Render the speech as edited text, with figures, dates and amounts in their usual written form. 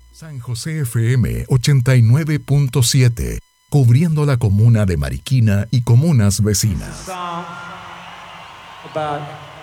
San José FM 89.7, cubriendo la comuna de Mariquina y comunas vecinas. About